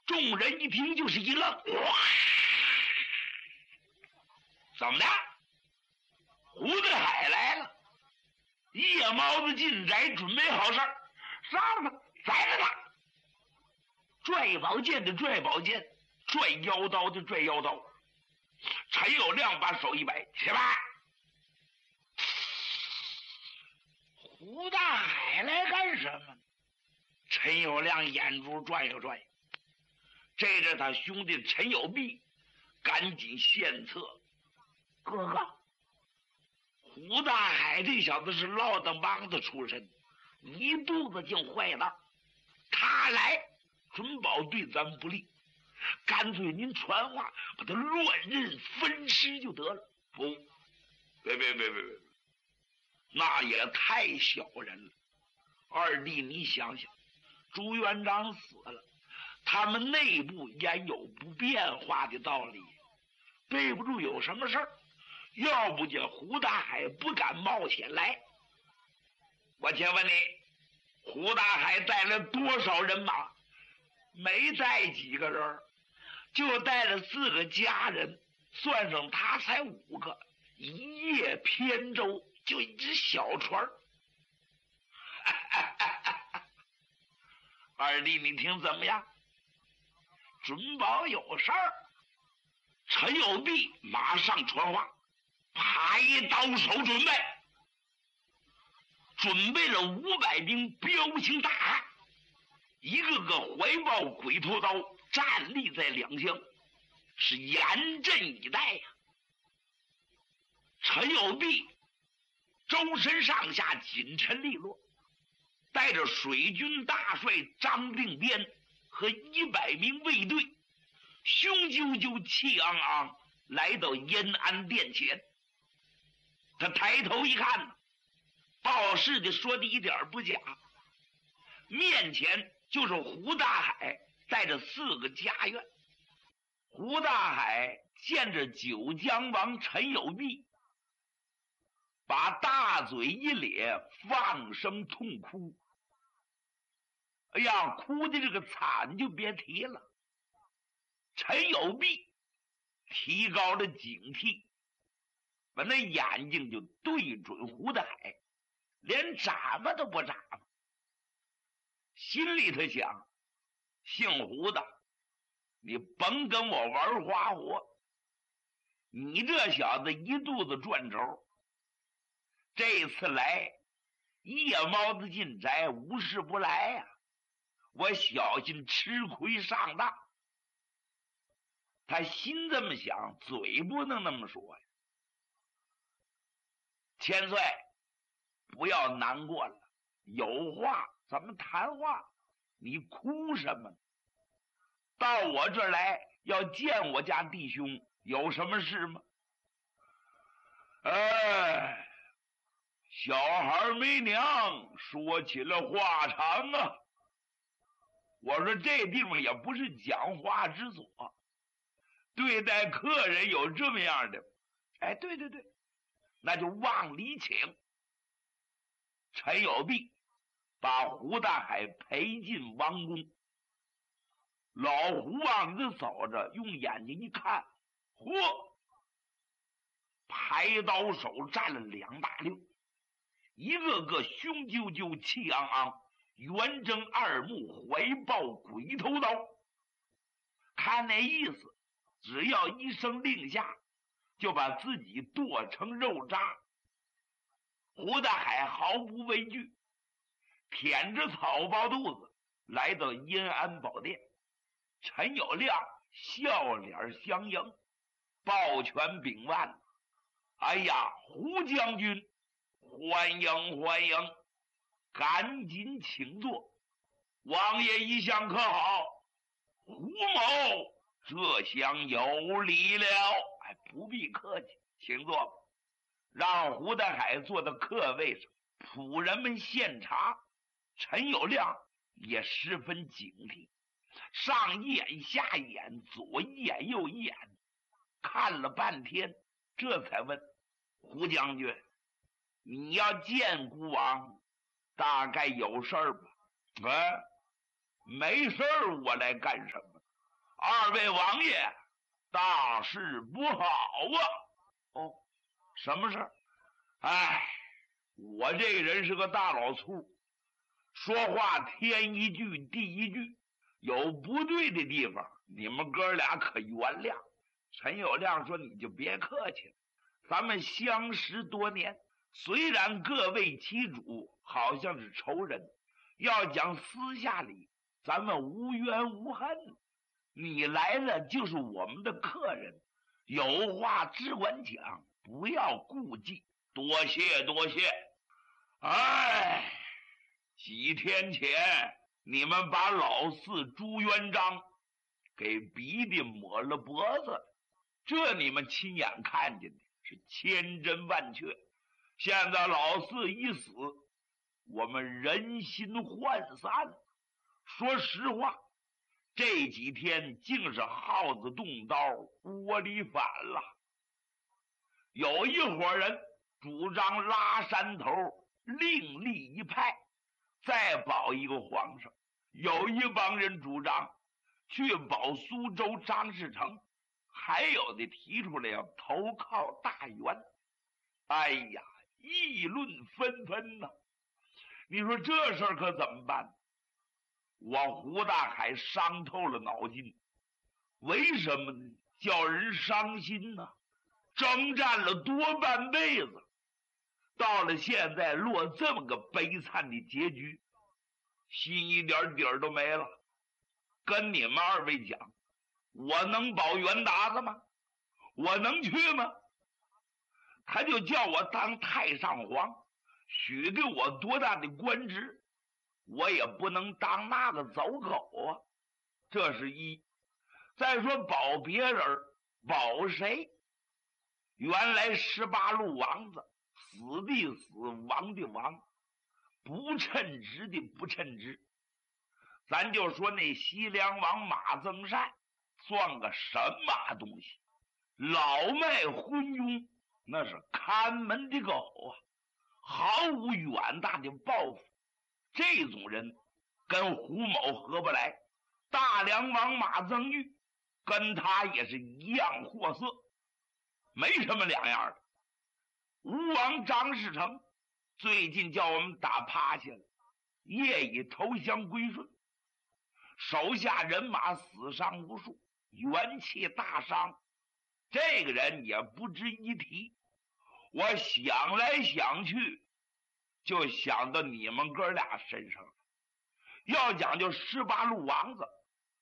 众人一听就是一愣，哇！怎么的？胡德海来了！夜猫子进宅，准备好事儿，杀了他，宰了他！拽宝剑的拽宝剑，拽腰刀的拽腰刀。陈友谅把手一摆，起来！胡大海来干什么？陈友谅眼珠转悠转悠，这着他兄弟陈友弼赶紧献策。哥哥，胡大海这小子是落当帮子出身，一肚子净坏了，他来准保对咱不利，干脆您传话把他乱刃分尸就得了。不，别，那也太小人了。二弟，你想想，朱元璋死了，他们内部焉有不变化的道理？备不住有什么事儿，要不叫胡大海不敢冒险来。我请问你，胡大海带了多少人马？没带几个人，就带了4个家人，算上他才5个，一叶扁舟，就一只小船。二弟，你听怎么样？准保有事儿。陈友弼马上传话，排刀手准备了500兵彪形大汉，一个个怀抱鬼头刀，站立在两厢，是严阵以待呀。陈友弼周身上下紧陈利落，带着水军大帅张定边和100名卫队，雄赳赳气昂昂来到延安殿前。他抬头一看，报事的说的一点不假，面前就是胡大海带着4个家眷。胡大海见着九江王陈友弼，把大嘴一咧，放声痛哭。哎呀，哭的这个惨就别提了。陈友弼提高了警惕，把那眼睛就对准胡大海，连眨巴都不眨巴。心里头想，姓胡的，你甭跟我玩花活，你这小子一肚子转轴，这次来夜猫子进宅，无事不来呀，我小心吃亏上当。他心这么想，嘴不能那么说呀。千岁，不要难过了，有话咱们谈话，你哭什么？到我这儿来要见我家弟兄，有什么事吗？哎，小孩没娘，说起了话长啊。我说这地方也不是讲话之所，对待客人有这么样的。哎，对，那就往里请。陈友弼把胡大海陪进王宫，老胡往这走着，用眼睛一看，嚯，排刀手站了2大溜，一个个雄赳赳气昂昂，圆睁2目，怀抱鬼头刀。看那意思，只要一声令下，就把自己剁成肉渣。胡大海毫不畏惧，舔着草包肚子来到延安宝殿。陈友谅笑脸相迎，抱拳秉腕。哎呀，胡将军，欢迎，赶紧请坐。王爷一向可好？胡某这厢有礼了。哎，不必客气，请坐吧。让胡大海坐到客位上，仆人们献茶。陈友谅也十分警惕，上一眼下一眼，左一眼右一眼，看了半天，这才问胡将军，你要见孤王，大概有事儿吧？没事儿，我来干什么？ 二位王爷，大事不好啊！哦，什么事？哎，我这个人是个大老粗，说话天一句地一句，有不对的地方，你们哥俩可原谅。陈友谅说：“你就别客气了，咱们相识多年，虽然各为其主，好像是仇人，要讲私下里，咱们无冤无恨。你来了就是我们的客人，有话只管讲，不要顾忌。多谢多谢。哎，几天前你们把老四朱元璋给逼得抹了脖子，这你们亲眼看见的，是千真万确。现在老四一死，我们人心涣散。说实话，这几天竟是耗子动刀，窝里反了。有一伙人主张拉山头，另立一派，再保一个皇上；有一帮人主张去保苏州张士诚，还有的提出来要投靠大元。哎呀，议论纷纷呐！你说这事儿可怎么办？我胡大海伤透了脑筋，为什么呢？叫人伤心呢？征战了多半辈子，到了现在落这么个悲惨的结局，心一点底儿都没了。跟你们二位讲，我能保袁达子吗？我能去吗？他就叫我当太上皇，许给我多大的官职，我也不能当那个走狗啊。这是一。再说保别人，保谁？原来18路王子，死的死，亡的亡，不称职的不称职。咱就说那西凉王马增善算个什么东西？老迈昏庸，那是看门的狗啊，毫无远大的抱负。这种人跟胡某合不来，大梁王马增玉跟他也是一样货色，没什么两样的。吴王张士诚最近叫我们打趴下了，业已投降归顺，手下人马死伤无数，元气大伤。这个人也不值一提。我想来想去，就想到你们哥俩身上了。要讲究18路王子，